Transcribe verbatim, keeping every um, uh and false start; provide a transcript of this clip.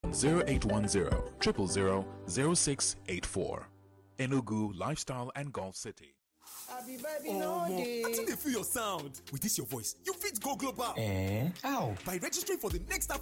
zero eight one zero, zero zero zero, zero six eight four. Enugu Lifestyle and Golf City. Oh, I think they feel your sound. With this your voice, you fit go global. Eh? How? By registering for the next